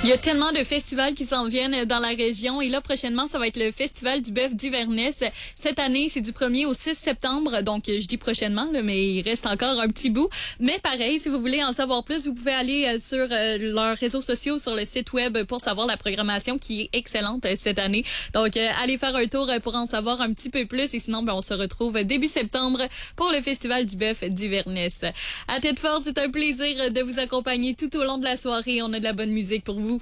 Il y a tellement de festivals qui s'en viennent dans la région et là, prochainement, ça va être le Festival du bœuf d'Iverness. Cette année, c'est du 1er au 6 septembre, donc je dis prochainement, là, mais il reste encore un petit bout. Mais pareil, si vous voulez en savoir plus, vous pouvez aller sur leurs réseaux sociaux, sur le site web pour savoir la programmation qui est excellente cette année. Donc, allez faire un tour pour en savoir un petit peu plus et sinon, on se retrouve début septembre pour le Festival du bœuf d'Iverness. À Tête Forte, c'est un plaisir de vous accompagner tout au long de la soirée. On a de la bonne musique pour vous.